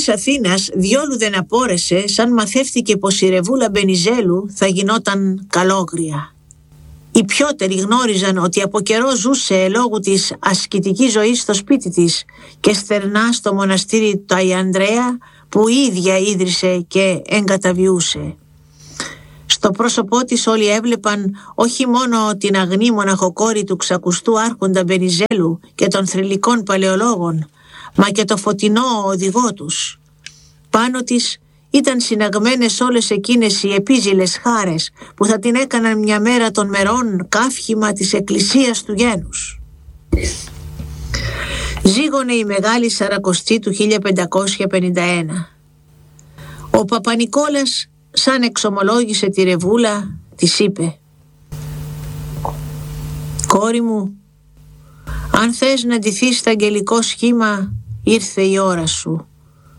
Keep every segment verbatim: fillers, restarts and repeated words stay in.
της Αθήνας διόλου δεν απόρρεσε σαν μαθεύτηκε πως η Ρεβούλα Μπενιζέλου θα γινόταν καλόγρια. Οι πιότεροι γνώριζαν ότι από καιρό ζούσε λόγω της ασκητικής ζωής στο σπίτι της και στερνά στο μοναστήρι του Άη Ανδρέα που η ίδια ίδρυσε και εγκαταβιούσε. Στο πρόσωπό της όλοι έβλεπαν όχι μόνο την αγνή μοναχοκόρη του ξακουστού άρχοντα Μπενιζέλου και των θρυλικών παλαιολόγων, μα και το φωτεινό οδηγό τους. Πάνω της ήταν συναγμένες όλες εκείνες οι επίζηλες χάρες που θα την έκαναν μια μέρα των μερών καύχημα της εκκλησίας του γένους. Ζήγωνε η Μεγάλη Σαρακοστή του χίλια πεντακόσια πενήντα ένα. Ο Παπα-Νικόλας, σαν εξομολόγησε τη Ρεβούλα, της είπε: «Κόρη μου, αν θες να ντυθείς στα αγγελικό σχήμα, ήρθε η ώρα σου.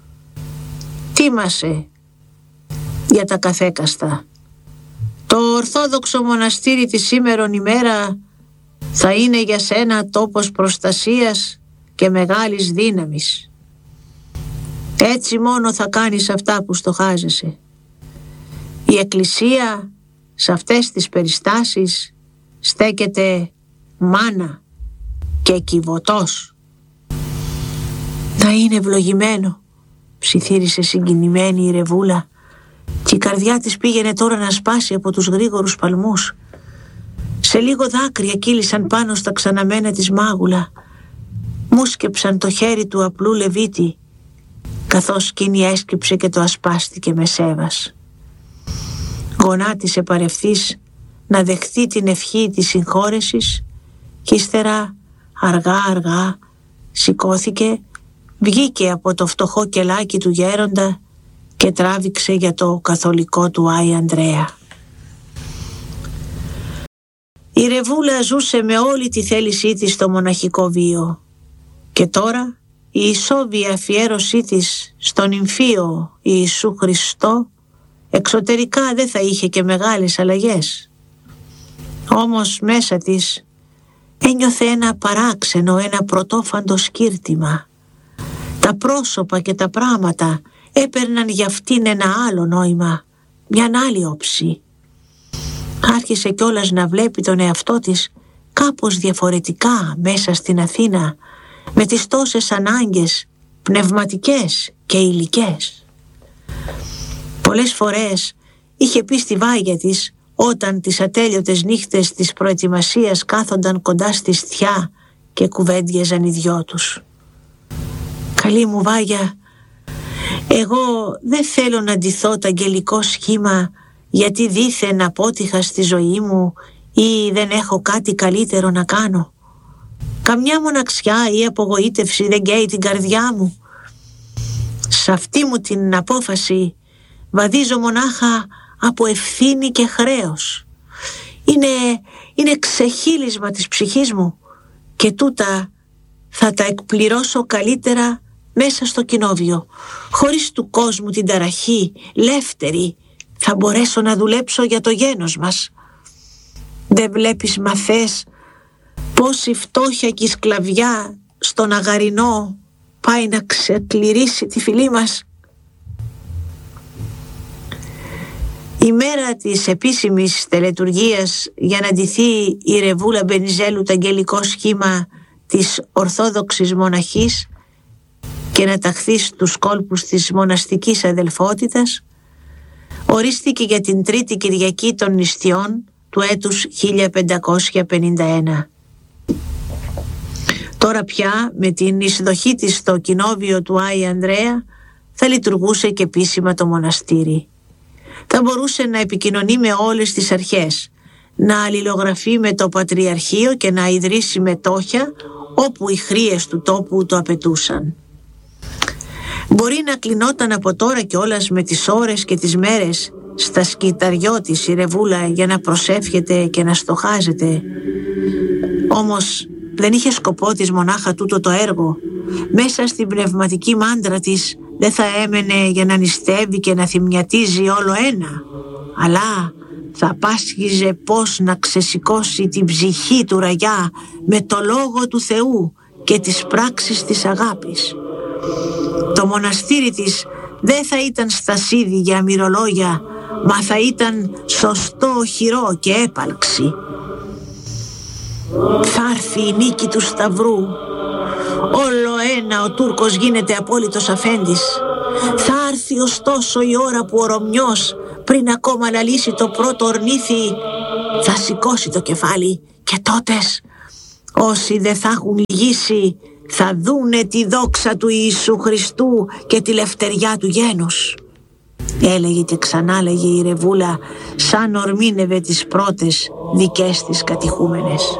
Τίμασε για τα καθέκαστα. Το Ορθόδοξο μοναστήρι τη σήμερον ημέρα θα είναι για σένα τόπος προστασίας και μεγάλης δύναμης. Έτσι μόνο θα κάνεις αυτά που στοχάζεσαι. Η Εκκλησία σε αυτές τις περιστάσεις στέκεται μάνα και κυβωτός». «Να είναι ευλογημένο», ψιθύρισε συγκινημένη η Ρεβούλα, και η καρδιά της πήγαινε τώρα να σπάσει από τους γρήγορους παλμούς. Σε λίγο δάκρυα κύλησαν πάνω στα ξαναμένα της μάγουλα, μουσκεψαν το χέρι του απλού Λεβίτη, καθώς εκείνη έσκυψε και το ασπάστηκε με σέβας. Γονάτισε παρευθύς να δεχτεί την ευχή της συγχώρεσης και ύστερα αργά αργά σηκώθηκε, βγήκε από το φτωχό κελάκι του γέροντα και τράβηξε για το καθολικό του Άη Ανδρέα. Η Ρεβούλα ζούσε με όλη τη θέλησή της στο μοναχικό βίο και τώρα η ισόβια αφιέρωσή της στον νυμφίο Ιησού Χριστό εξωτερικά δεν θα είχε και μεγάλες αλλαγές. Όμως μέσα της ένιωθε ένα παράξενο, ένα πρωτόφαντο σκύρτημα. Τα πρόσωπα και τα πράγματα έπαιρναν για αυτήν ένα άλλο νόημα, μια άλλη όψη. Άρχισε κιόλας να βλέπει τον εαυτό της κάπως διαφορετικά μέσα στην Αθήνα, με τις τόσες ανάγκες πνευματικές και υλικές. Πολλές φορές είχε πει στη βάγια της, όταν τις ατέλειωτες νύχτες της προετοιμασίας κάθονταν κοντά στη στιά και κουβέντιαζαν οι δυο τους: «Καλή μου Βάγια, εγώ δεν θέλω να ντυθώ το αγγελικό σχήμα γιατί δήθεν απότυχα στη ζωή μου ή δεν έχω κάτι καλύτερο να κάνω. Καμιά μοναξιά ή απογοήτευση δεν καίει την καρδιά μου. Σ' αυτή μου την απόφαση βαδίζω μονάχα από ευθύνη και χρέος. Είναι, είναι ξεχύλισμα της ψυχής μου και τούτα θα τα εκπληρώσω καλύτερα μέσα στο κοινόβιο. Χωρίς του κόσμου την ταραχή, λεύτερη, θα μπορέσω να δουλέψω για το γένος μας. Δεν βλέπεις μαθές πως η φτώχεια και η σκλαβιά στον αγαρινό πάει να ξεκληρίσει τη φυλή μας?» Η μέρα της επίσημης τελετουργίας για να ντυθεί η Ρεβούλα Μπενιζέλου το αγγελικό σχήμα της Ορθόδοξης μοναχής και να ταχθεί στους κόλπους της μοναστικής αδελφότητας ορίστηκε για την τρίτη Κυριακή των Νηστιών του έτους χίλια πεντακόσια πενήντα ένα. Τώρα πια με την εισδοχή της στο κοινόβιο του Άη Ανδρέα θα λειτουργούσε και επίσημα το μοναστήρι. Θα μπορούσε να επικοινωνεί με όλες τις αρχές, να αλληλογραφεί με το Πατριαρχείο και να ιδρύσει μετόχια όπου οι χρείες του τόπου το απαιτούσαν. Μπορεί να κλεινόταν από τώρα κιόλας με τις ώρες και τις μέρες στα σκυταριό της η Ρεβούλα για να προσεύχεται και να στοχάζεται. Όμως δεν είχε σκοπό της μονάχα τούτο το έργο. Μέσα στην πνευματική μάντρα της δεν θα έμενε για να νηστεύει και να θυμιατίζει όλο ένα, αλλά θα πάσχιζε πώς να ξεσηκώσει την ψυχή του ραγιά με το λόγο του Θεού και τις πράξεις της αγάπης. Το μοναστήρι της δεν θα ήταν στασίδι για μυρολόγια, μα θα ήταν σωστό οχυρό και έπαλξη. Θα έρθει η νίκη του Σταυρού. Όλο ένα ο Τούρκος γίνεται απόλυτος αφέντης. Θα έρθει ωστόσο η ώρα που ο Ρωμιός, πριν ακόμα λαλήσει το πρώτο ορνήθι, θα σηκώσει το κεφάλι, και τότες όσοι δεν θα έχουν λυγίσει θα δούνε τη δόξα του Ιησού Χριστού και τη λευτεριά του γένους. Έλεγε και ξανά λέγε η Ρεβούλα, σαν ορμήνευε τις πρώτες δικές της κατηχούμενες.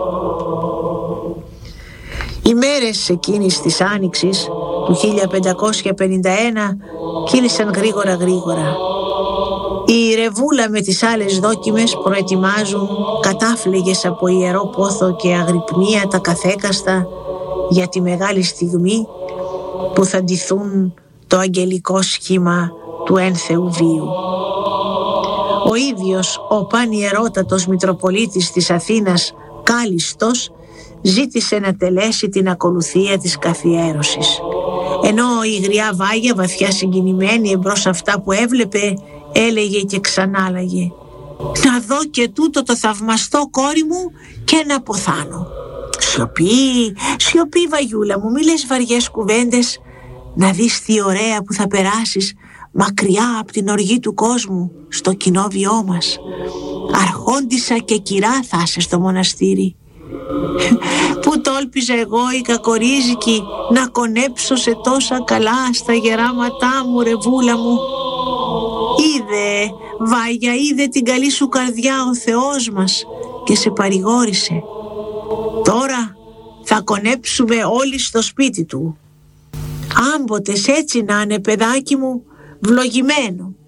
Οι μέρες εκείνης της Άνοιξης του χίλια πεντακόσια πενήντα ένα κύλησαν γρήγορα γρήγορα. Η Ρεβούλα με τις άλλες δόκιμες προετοιμάζουν κατάφλεγες από ιερό πόθο και αγρυπνία τα καθέκαστα για τη μεγάλη στιγμή που θα ντυθούν το αγγελικό σχήμα του ένθεου βίου. Ο ίδιος ο πανιερότατος Μητροπολίτης της Αθήνας, Κάλιστος, ζήτησε να τελέσει την ακολουθία της καθιέρωσης. Ενώ η γριά Βάγια, βαθιά συγκινημένη εμπρός αυτά που έβλεπε, έλεγε και ξανάλαγε: «Να δω και τούτο το θαυμαστό κόρη μου και να ποθάνω». «Σιωπή, σιωπή Βαγιούλα μου, μη λες βαριές κουβέντες. Να δεις τι ωραία που θα περάσεις μακριά από την οργή του κόσμου, στο κοινόβιό μας. Αρχόντισσα και κυρά θα είσαι στο μοναστήρι». Πού τόλπιζα εγώ η κακορίζικη να κονέψω σε τόσα καλά στα γεράματά μου, Ρεβούλα μου. Είδε, Βάγια, είδε την καλή σου καρδιά ο Θεός μας και σε παρηγόρησε. Τώρα θα κονέψουμε όλοι στο σπίτι του. Άμποτες έτσι να είναι, παιδάκι μου, βλογημένο.